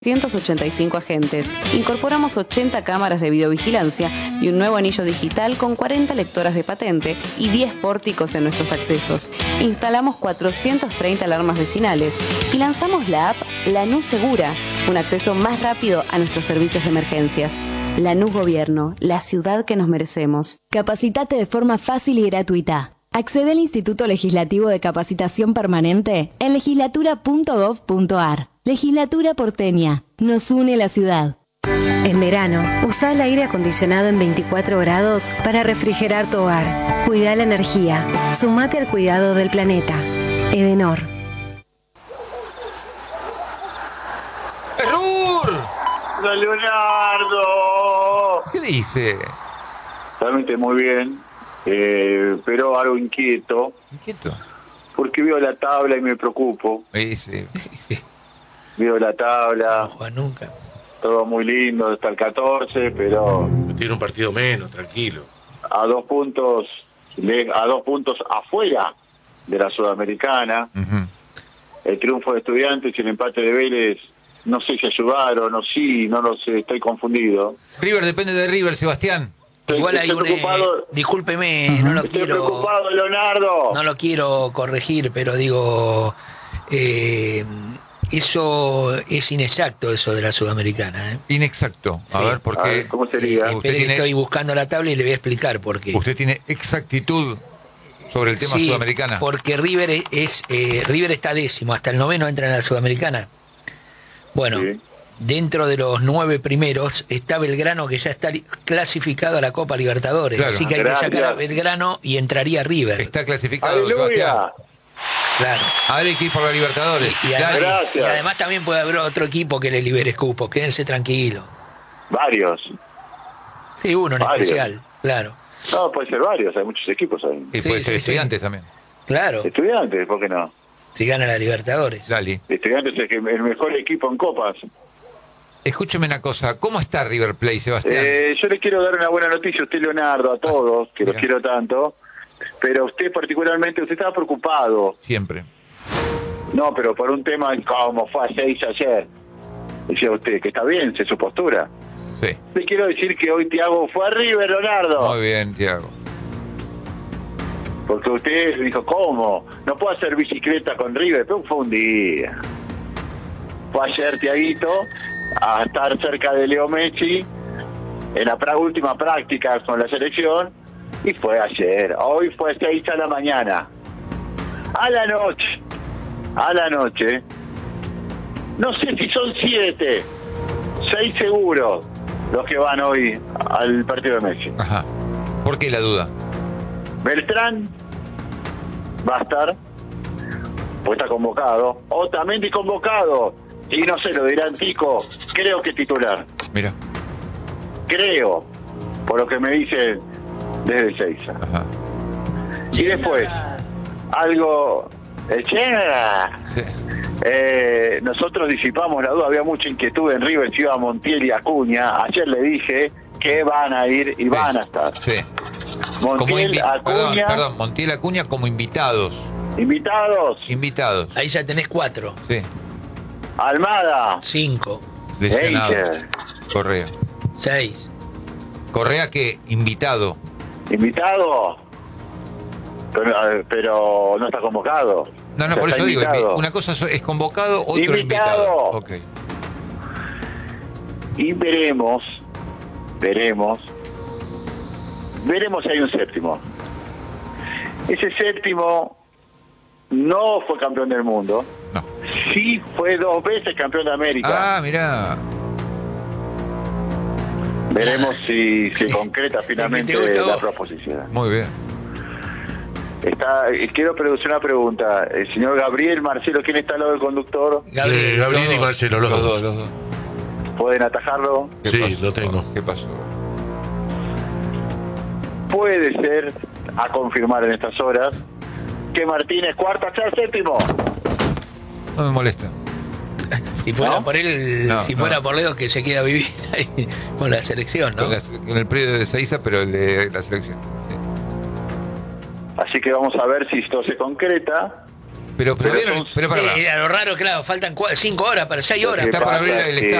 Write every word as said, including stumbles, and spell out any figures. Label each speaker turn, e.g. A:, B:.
A: ciento ochenta y cinco agentes. Incorporamos ochenta cámaras de videovigilancia y un nuevo anillo digital con cuarenta lectoras de patente y diez pórticos en nuestros accesos. Instalamos cuatrocientas treinta alarmas vecinales y lanzamos la app Lanús Segura, un acceso más rápido a nuestros servicios de emergencias. Lanús Gobierno, la ciudad que nos merecemos.
B: Capacitate de forma fácil y gratuita. Accede al Instituto Legislativo de Capacitación Permanente en legislatura punto gov punto ar. Legislatura porteña. Nos une la ciudad.
C: En verano, usa el aire acondicionado en veinticuatro grados para refrigerar tu hogar. Cuida la energía. Sumate al cuidado del planeta. Edenor.
D: ¡Error!
E: ¡Don Leonardo!
D: ¿Qué dice?
E: Realmente muy bien, eh, pero algo inquieto.
D: ¿Inquieto?
E: Porque veo la tabla y me preocupo.
D: Sí, sí.
E: Veo la tabla.
F: No juega nunca.
E: Todo muy lindo hasta el catorce, pero
G: Tiene un partido menos, tranquilo.
E: a dos puntos, a dos puntos afuera de la Sudamericana.
D: Uh-huh.
E: El triunfo de Estudiantes y el empate de Vélez, no sé si ayudaron o sí, no lo sé, estoy confundido.
D: River depende de River, Sebastián.
F: Igual hay
E: Estoy
F: un... eh,
E: preocupado.
F: discúlpeme, no lo
E: Estoy
F: quiero...
E: preocupado, Leonardo.
F: No lo quiero corregir, pero digo... Eh, eso es inexacto, eso de la Sudamericana. ¿eh?
D: Inexacto. A
F: Sí.
D: ver, ¿por
E: A
D: qué?
E: ver, ¿cómo sería?
D: Usted
F: Espere que
D: tiene,
F: estoy buscando la tabla y le voy a explicar por qué.
D: usted tiene exactitud sobre el tema
F: Sí,
D: Sudamericana.
F: porque River es eh, River está décimo, hasta el noveno entra en la Sudamericana. Bueno,
E: Sí.
F: dentro de los nueve primeros está Belgrano, que ya está li- clasificado a la Copa Libertadores.
D: Claro.
F: Así que hay
E: Gracias.
F: que sacar a Belgrano y entraría River.
D: Está clasificado,
E: ¡Aleluya!
D: Sebastián.
F: Claro.
D: Ahora hay que ir por la Libertadores.
F: Y, y
D: Dale.
F: además,
E: Gracias.
F: y además también puede haber otro equipo que le libere cupo. Quédense tranquilos.
E: Varios.
F: Sí, uno en
E: Varios.
F: especial. Claro.
E: No, puede ser varios, hay muchos equipos ahí.
D: Y
F: Sí,
D: puede
F: sí,
D: ser
F: sí.
D: Estudiantes también.
F: Claro.
E: Estudiantes, ¿por qué no?
F: Si gana la Libertadores.
D: Lali.
E: Estudiantes es el mejor equipo en copas.
D: Escúcheme una cosa. ¿Cómo está River Plate, Sebastián?
E: Eh, yo le quiero dar una buena noticia a usted, Leonardo, a todos, que los
D: Mira.
E: quiero tanto. Pero usted particularmente, usted estaba preocupado.
D: Siempre.
E: No, pero por un tema como fue a seis ayer. Decía usted que está bien, es su postura.
D: Sí.
E: Le quiero decir que hoy Thiago fue a River, Leonardo.
D: Muy bien, Tiago.
E: Porque usted dijo, ¿cómo? No puedo hacer bicicleta con River, pero fue un día. Fue ayer, Tiaguito, a estar cerca de Leo Messi en la pra- última práctica con la selección, y fue ayer. Hoy fue seis a la mañana. A la noche, a la noche, no sé si son siete, seis seguros los que van hoy al partido de Messi.
D: Ajá. ¿Por qué la duda?
E: Beltrán va a estar, pues está convocado. Otamendi convocado. Y no sé, lo dirán Tico, creo que titular.
D: Mira.
E: Creo, por lo que me dicen desde Seiza.
D: Ajá.
E: Y después, algo... eh, Chena.
D: Sí.
E: Eh, nosotros disipamos la duda, había mucha inquietud en River si iba a Montiel y Acuña. Ayer le dije que van a ir y
D: Sí.
E: van a estar.
D: Sí. Como
E: Montiel,
D: invi- perdón,
E: Acuña,
D: perdón, Montiel Acuña como invitados.
E: invitados,
D: Invitados.
F: Ahí ya tenés cuatro,
D: Sí.
E: Almada,
F: cinco,
D: Lesionado.
E: Eicher,
D: Correa.
F: seis.
D: Correa que invitado.
E: invitado, pero, pero no está convocado.
D: No, no,
E: O sea,
D: por
E: está
D: eso digo,
E: invitado.
D: invi- una cosa es convocado, otro
E: Invitado.
D: invitado. Ok.
E: Y veremos, veremos, veremos si hay un séptimo. Ese séptimo no fue campeón del mundo,
D: No.
E: sí fue dos veces campeón de América.
D: Ah, mirá.
E: Veremos si se concreta finalmente
F: El que te gustó.
E: la proposición.
D: Muy bien.
E: Está, eh, quiero producir una pregunta. El señor Gabriel, Marcelo, ¿quién está al lado del conductor?
F: Gabriel.
G: Eh, Gabriel
D: Los
G: y
D: dos.
G: Marcelo, los,
D: Los
G: dos.
D: dos, los dos.
E: ¿Pueden atajarlo?
D: ¿Qué
G: Sí,
D: pasó?
G: lo tengo.
D: ¿Qué pasó?
E: Puede ser, a confirmar en estas horas, que Martínez cuarta sea séptimo.
D: No me molesta.
F: Si fuera
E: ¿No?
F: por él,
D: No,
F: si
D: no.
F: fuera por Leo, que se queda a vivir ahí con la selección, ¿no?
D: Con, la- con el predio de Seiza, pero el de la selección. Sí.
E: Así que vamos a ver si esto se concreta.
D: Pero, pero,
E: Pero
D: pero,
E: son-
D: pero para,
F: Eh, a lo raro, claro, faltan cua- cinco horas para seis horas.
D: Está por abrir el
E: que-